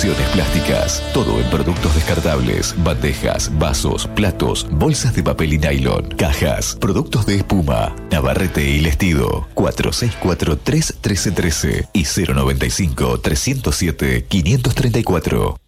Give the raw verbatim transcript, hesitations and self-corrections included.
soluciones plásticas. Todo en productos descartables, bandejas, vasos, platos, bolsas de papel y nylon, cajas, productos de espuma, Navarrete y Lestido. cuatro seis cuatro, tres uno tres uno tres y cero noventa y cinco, trescientos siete, quinientos treinta y cuatro.